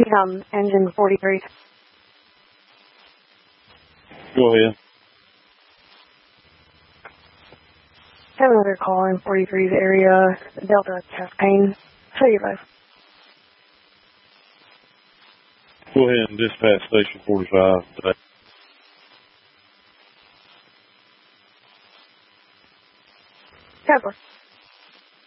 engine 43. Go ahead. Have another call in 43's area, Delta chest pain. Show you guys. Go ahead and dispatch station 45 today.